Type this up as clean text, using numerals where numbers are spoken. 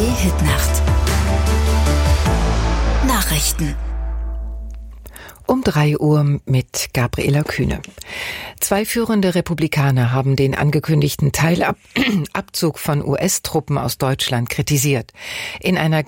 ARD-Hitnacht. Nachrichten. Um 3 Uhr mit Gabriela Kühne. 2 führende Republikaner haben den angekündigten Teilabzug von US-Truppen aus Deutschland kritisiert. In einer